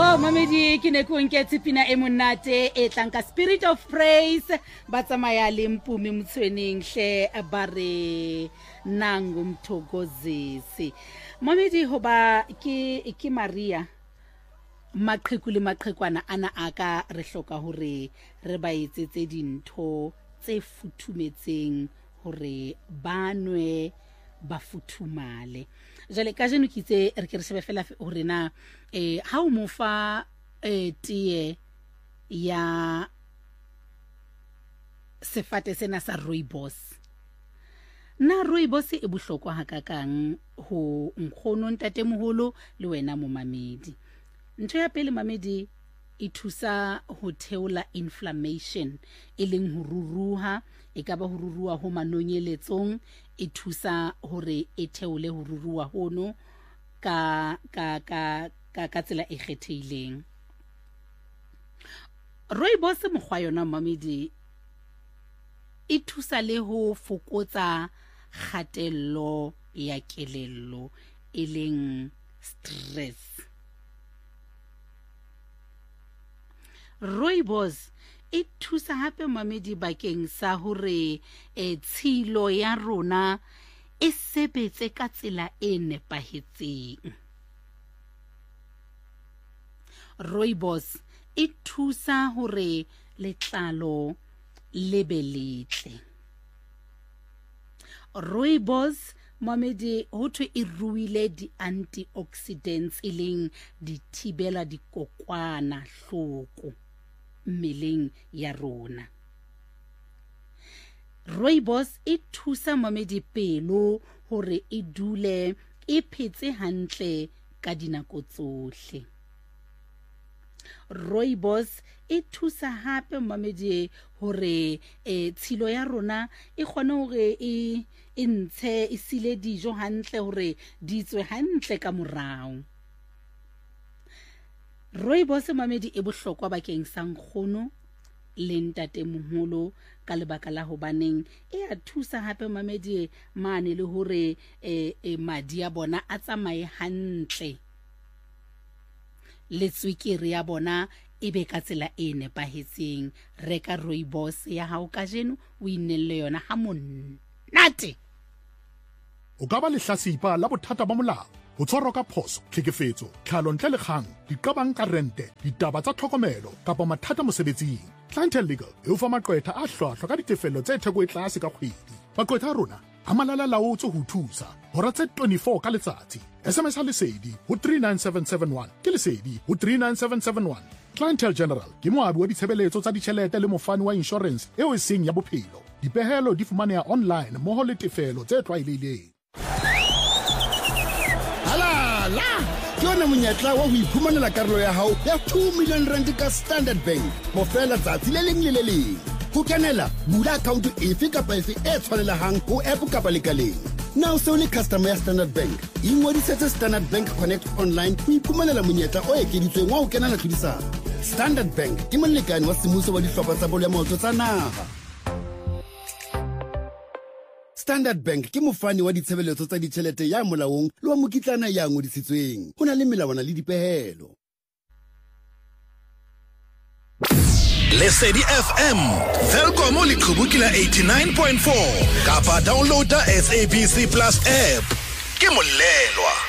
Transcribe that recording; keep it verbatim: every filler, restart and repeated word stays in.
Mamedi ke ne ko nketse pina e monate e tlanka Spirit of Praise ba tsamaya le Mpumi Mtshweneng hle ba re nangu mthokozisi. Mamedi hoba ke ke Maria maqheku le maqhekwana ana aka re hloka hore re ba etsetse dintho tse futhumetseng hore banwe ba futhumale. Jale ka jeno kitse re ke re shebe fela hore na eh ha o mo fa eh tie ya sefate sena sa rooibos na rooibos e bohlokwa hakakang ho nkgono ntate moholo le wena mo mamedi. Ntho ya pele mamedi e thusa ho theola inflammation e leng ho ruruha e ka ba ho ruruha ho manonyeletsong e thusa hore e theole ho ruruha hono ka ka ka ka ka tsela e kgethehileng. Rooibos mokgwa yona mamedi e thusa le ho fokotsa kgatello ya kelello e leng stress. Rooibos e thusa hape mamedi bakeng sa hore e tshilo ya rona e sebetse ka tsela e nepahetseng. Rooibos e thusa hore letlalo le be letle. Rooibos mamedi ho thwe e ruile di antioxidants e leng di thibela dikokwana hloko mmeleng ya rona. Rooibos e thusa mamedi pelo hore e dule e phetse hantle ka dinako tsohle. Rooibos e thusa hape mamedi hore e tshilo ya rona e kgone hore e e ntshe e sile dijo hantle hore di tswe hantle ka morao. Rooibos mamedi e bohlokwa bakeng sa nkgono le ntate moholo ka lebaka la hobaneng e a thusa hape mamedi mane le hore e, e madi ya bona a tsamaye hantle le tswekere ya bona e be ka tsela e nepahetseng. Reka rooibos ya hao ka jeno o inelle yona ha monate. O ka ba lehlasipa la bothata ba molao, ho tshwarwa ka phoso, tlhekefetso, tlhalo ntle le kgang, diqabang ka rente, ditaba tsa tlhokomelo kapa mathata mosebetsing. Clientele Legal e o fa maqwetha a hlwahlwa ka ditefello tse theko e tlase ka kgwedi. Maqwetha a rona a malala laotswe ho thusa hora tse twenty-four ka letsatsi. S M S ha lesedi ho three nine seven seven one ke lesedi ho three nine seven seven one. Clientele General ke moabi wa ditshebeletso tsa ditjhelete le mofani wa insurance eo e seng ya bophelo. Dipehelo di fumaneha online mmoho le tefelo tse tlwaelehileng. La yona monyetla wa ho iphumanela karolo ya hao ya two million rand ka Standard Bank mo fela tsatsi le leng le le leng. Ho kenela bula account efe kapa efe e tshwanelehang ho app kapa lekaleng. Now so le customer ya Standard Bank ingwadisetse Standard Bank Connect online ho iphumanela monyetla o ekeditsweng wa ho kenela tlhodisano. Standard Bank ke molekane wa semmuso wa dihlopha tsa bolo ya maoto tsa naha. Standard Bank ke mofani wa ditshebeletso tsa ditjhelete ya molaong le wa mokitlana ya ngodisitsweng. Ho na le melawana le dipehelo. Lesedi F M Velkomo le Khubukila eighty-nine point four kapa downloada S A B C Plus app ke molelwa.